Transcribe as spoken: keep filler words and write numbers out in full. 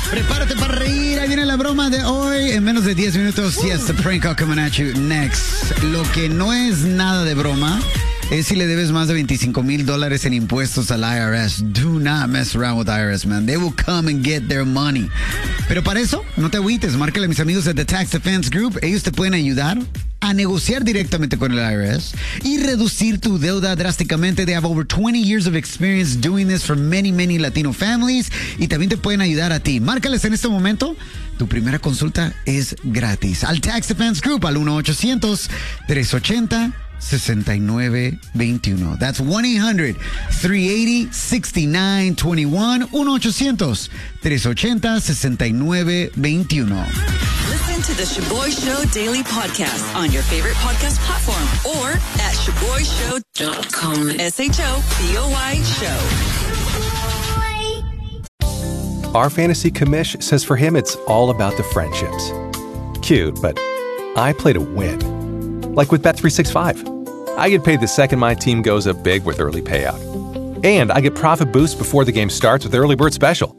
Prepárate para reír. Ahí viene la broma de hoy en menos de diez minutos. Yes, the prank call coming at you next. Lo que no es nada de broma es si le debes más de veinticinco mil dólares en impuestos al I R S. Do not mess around with I R S, man. They will come and get their money. Pero para eso, no te agüites. Márcale a mis amigos de The Tax Defense Group. Ellos te pueden ayudar a negociar directamente con el I R S y reducir tu deuda drásticamente. They have over twenty years of experience doing this for many, many Latino families. Y también te pueden ayudar a ti. Márcales en este momento. Tu primera consulta es gratis. Al Tax Defense Group al uno ochocientos, tres ochenta, sesenta y nueve veintiuno. That's one eight hundred, three eighty, six nine two one. uno ochocientos, tres ochenta, sesenta y nueve veintiuno. Listen to the Shaboy Show Daily Podcast on your favorite podcast platform or at shaboy show dot com. S H O B O Y Show. Our fantasy commish says for him it's all about the friendships. Cute, but I play to win. Like with Bet three sixty-five. I get paid the second my team goes up big with early payout. And I get profit boosts before the game starts with Early Bird Special.